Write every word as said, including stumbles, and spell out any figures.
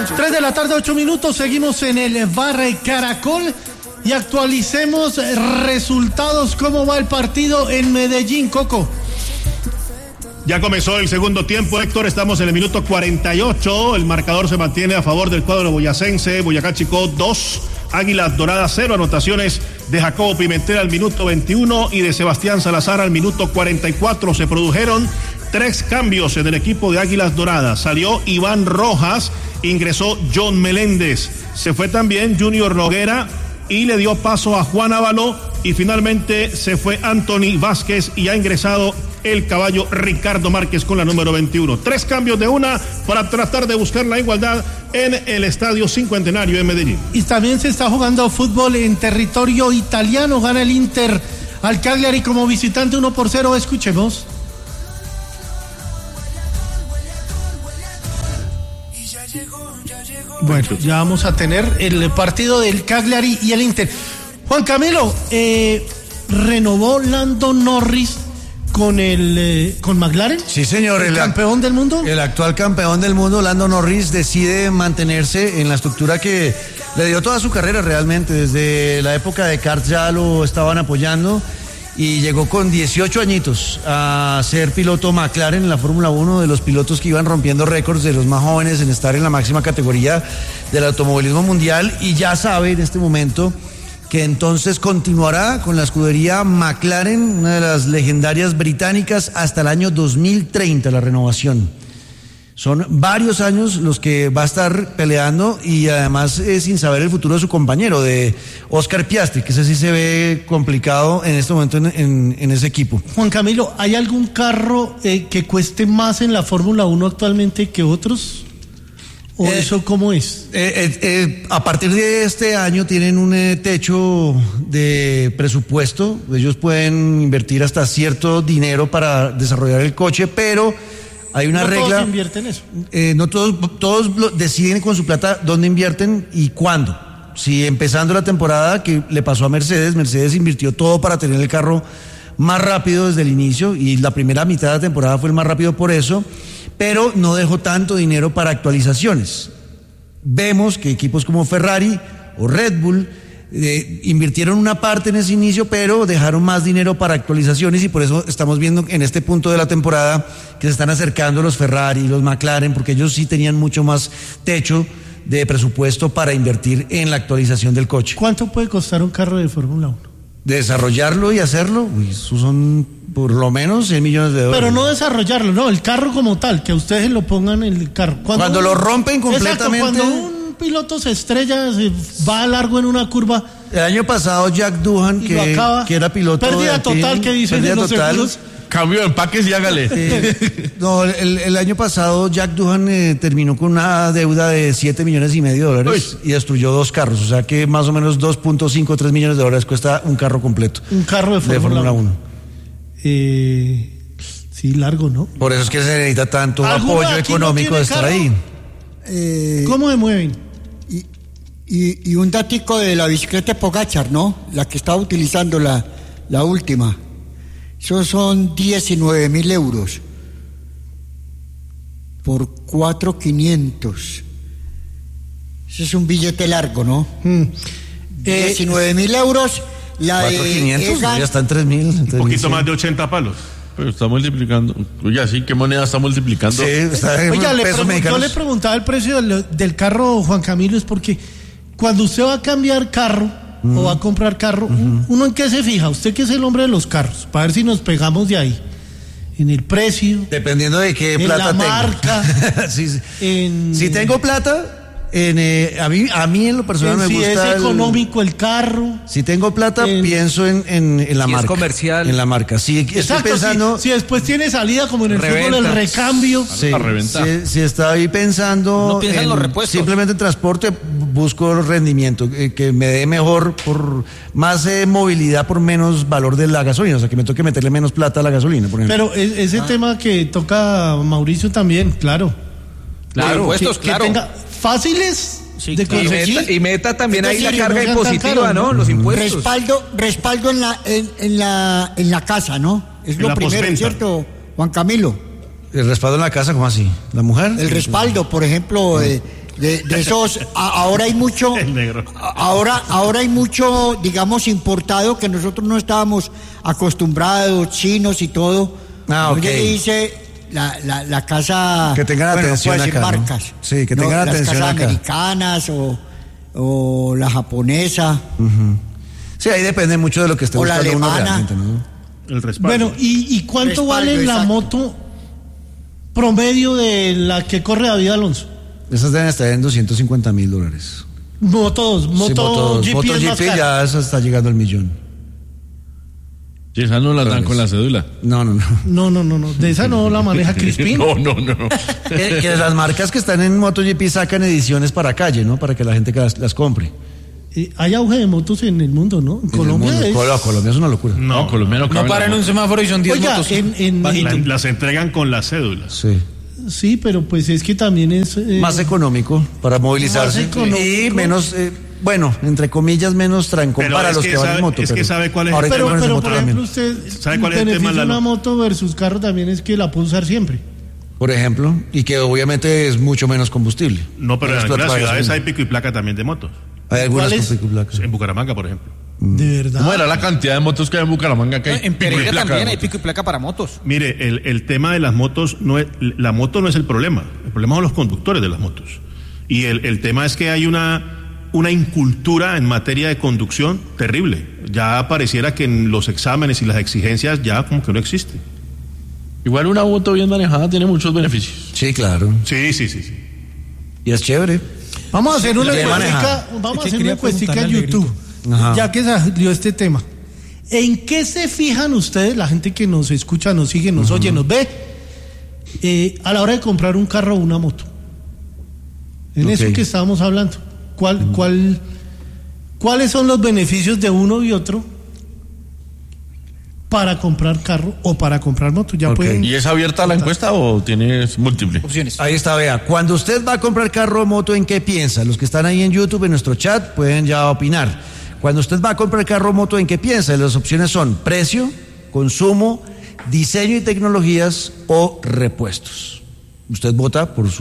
tres de la tarde, ocho minutos, seguimos en el Bar Caracol y actualicemos resultados. ¿Cómo va el partido en Medellín, Coco? Ya comenzó el segundo tiempo, Héctor, estamos en el minuto cuarenta y ocho, el marcador se mantiene a favor del cuadro boyacense. Boyacá Chicó dos, Águilas Doradas cero, anotaciones de Jacobo Pimentel al minuto veintiuno y de Sebastián Salazar al minuto cuarenta y cuatro. Se produjeron tres cambios en el equipo de Águilas Doradas. Salió Iván Rojas, ingresó John Meléndez, se fue también Junior Noguera y le dio paso a Juan Ábalo, y finalmente se fue Anthony Vázquez y ha ingresado el caballo Ricardo Márquez con la número veintiuno. Tres cambios de una para tratar de buscar la igualdad en el Estadio Cincuentenario en Medellín. Y también se está jugando fútbol en territorio italiano. Gana el Inter al Cagliari como visitante uno por cero. Escuchemos. Bueno, ya vamos a tener el partido del Cagliari y el Inter. Juan Camilo, eh, renovó Lando Norris con el eh, con McLaren. Sí, señor. ¿El, el campeón del mundo? El actual campeón del mundo, Lando Norris, decide mantenerse en la estructura que le dio toda su carrera realmente. Desde la época de kart ya lo estaban apoyando y llegó con dieciocho añitos a ser piloto McLaren en la Fórmula uno, de los pilotos que iban rompiendo récords, de los más jóvenes en estar en la máxima categoría del automovilismo mundial, y ya sabe en este momento que entonces continuará con la escudería McLaren, una de las legendarias británicas, hasta el año dos mil treinta, la renovación. Son varios años los que va a estar peleando, y además eh, sin saber el futuro de su compañero, de Oscar Piastri, que ese sí se ve complicado en este momento en, en, en ese equipo. Juan Camilo, ¿hay algún carro eh, que cueste más en la Fórmula uno actualmente que otros? ¿O eh, eso cómo es? Eh, eh, eh, a partir de este año tienen un eh, techo de presupuesto. Ellos pueden invertir hasta cierto dinero para desarrollar el coche, pero hay una no regla. Todos invierten eso. Eh, no todos, todos lo, deciden con su plata dónde invierten y cuándo. Si empezando la temporada, que le pasó a Mercedes, Mercedes invirtió todo para tener el carro más rápido desde el inicio, y la primera mitad de la temporada fue el más rápido por eso, pero no dejó tanto dinero para actualizaciones. Vemos que equipos como Ferrari o Red Bull eh, invirtieron una parte en ese inicio, pero dejaron más dinero para actualizaciones, y por eso estamos viendo en este punto de la temporada que se están acercando los Ferrari y los McLaren, porque ellos sí tenían mucho más techo de presupuesto para invertir en la actualización del coche. ¿Cuánto puede costar un carro de Fórmula uno? Desarrollarlo y hacerlo, uy, eso son por lo menos cien millones de dólares. Pero no desarrollarlo, no, el carro como tal, que ustedes lo pongan en el carro. Cuando, cuando lo rompen completamente. Exacto, cuando un piloto se estrella, se va largo en una curva. El año pasado Jack Doohan, que, que era piloto. Pérdida total, que dicen en los seguros. Cambio de empaques y hágale. Eh, no, el, el año pasado Jack Doohan eh, terminó con una deuda de siete millones y medio de dólares. Uy. Y destruyó dos carros. O sea que más o menos dos punto cinco, tres millones de dólares cuesta un carro completo. Un carro de Fórmula uno. Eh, sí, largo, ¿no? Por eso es que se necesita tanto apoyo económico no de estar carro? ahí. Eh, ¿Cómo se mueven? Y, y, y un datico de la bicicleta de Pogacar, ¿no? La que estaba utilizando, la, la última. Esos son diecinueve mil euros por cuatro mil quinientos. Ese es un billete largo, ¿no? Mm. diecinueve mil euros. cuatro mil quinientos, ya está en tres mil. Un poquito más de ochenta palos. Pero está multiplicando. Oye, ¿sí? ¿Qué moneda está multiplicando? Sí, está en Oiga, le pesos mexicanos. Yo le preguntaba el precio del, del carro, Juan Camilo, es porque cuando usted va a cambiar carro, uh-huh, o va a comprar carro, uh-huh, ¿uno en qué se fija? Usted que es el hombre de los carros, para ver si nos pegamos de ahí. En el precio. Dependiendo de qué en plata la tengo. marca. sí, sí. En... Si tengo plata... En, eh, a mí a mí en lo personal me si gusta. Si es económico el, el carro. Si tengo plata, en, pienso en, en, en la si marca. Es comercial. En la marca. Si Exacto, estoy pensando. Si, si después tiene salida, como en el reventa, fútbol, el recambio. Sí, si, si estoy pensando. No piensa en, en los repuestos. Simplemente en transporte, busco rendimiento. Eh, que me dé mejor, por más eh, movilidad por menos valor de la gasolina. O sea, que me toque meterle menos plata a la gasolina, por ejemplo. Pero ese ah. tema que toca Mauricio también, claro. Claro, impuestos, que, claro. Que tenga fáciles. Sí, de y, meta, y meta también ahí la carga no impositiva, caro, ¿no? Los impuestos. Respaldo, respaldo en la, en, en la, en la casa, ¿no? Es en lo primero, postventa. ¿Cierto, Juan Camilo? ¿El respaldo en la casa, cómo así? ¿La mujer? El respaldo, por ejemplo, eh, De, de esos, a, ahora hay mucho, El negro. a- ahora, ahora hay mucho, digamos, importado que nosotros no estábamos acostumbrados, chinos y todo. Ah, ok. Yo le dice la, la, la casa, Que tengan bueno, atención puedo decir acá, ¿no? marcas. Sí, que tengan las atención casas acá. americanas o, o la japonesa. Sí, ahí depende mucho de lo que esté O la buscando uno alemana. realmente, ¿no? El respaldo. Bueno, ¿y, y cuánto Respaldo, vale la exacto. moto promedio de la que corre David Alonso? Esas deben estar en doscientos cincuenta mil dólares. Motos, moto, Sí, moto, G P moto es G más P cara. ya eso está llegando al millón. Sí, esas no las dan Dólares. con la cédula. No, no, no. No, no, no, no, de esa no la maneja Crispín. No, no, no. que, que las marcas que están en MotoGP sacan ediciones para calle, ¿no? Para que la gente que las, las compre. Eh, hay auge de motos en el mundo, ¿no? En En el Colombia mundo. es... Colo- Colombia es una locura. No, colombiano No paran en un semáforo y son diez Oiga, motos. en, en- Bajito. La- las entregan con las cédulas. Sí. sí, pero pues es que también es... eh, Más económico para movilizarse. Más económico. Y menos, eh, bueno, entre comillas, menos trancón Pero para es los que que van sabe- en moto. es que pero sabe cuál es el ahorita pero, con ese pero motor por ejemplo, también. usted... ¿Sabe cuál es el beneficio tema, de una Lalo? moto versus carro también es que la puede usar siempre. Por ejemplo, y que obviamente es mucho menos combustible. No, pero Menos en plata las para ciudades hay gasolina. pico y placa también de motos. Hay algunas ¿Cuál con es? pico y placa. En Bucaramanga, por ejemplo. De verdad. ¿Cómo era la cantidad de motos que hay en Bucaramanga? Que hay En pico y Pereira placa también de hay motos? pico y placa para motos. Mire, el, el tema de las motos, no es, la moto no es el problema. El problema son los conductores de las motos. Y el, el tema es que hay una, una incultura en materia de conducción terrible. Ya pareciera que en los exámenes y las exigencias ya como que no existe. Igual una moto bien manejada tiene muchos beneficios. Sí, claro. Sí, sí, sí, sí. Y es chévere. Vamos a hacer una bien encuestica, manejada. vamos a Es que hacer una quería encuestica en preguntarle al YouTube, Ajá. ya que salió este tema. ¿En qué se fijan ustedes, la gente que nos escucha, nos sigue, nos oye, nos ve, eh, a la hora de comprar un carro o una moto? En Ok. eso que estábamos hablando. ¿Cuál, cuál, ¿Cuáles son los beneficios de uno y otro para comprar carro o para comprar moto? Ya Ok. pueden... ¿Y es abierta la encuesta o tienes múltiple? Opciones. Ahí está, vea. Cuando usted va a comprar carro o moto, ¿en qué piensa? Los que están ahí en YouTube, en nuestro chat, pueden ya opinar. Cuando usted va a comprar carro o moto, ¿en qué piensa? Las opciones son precio, consumo, diseño y tecnologías o repuestos. Usted vota por, su-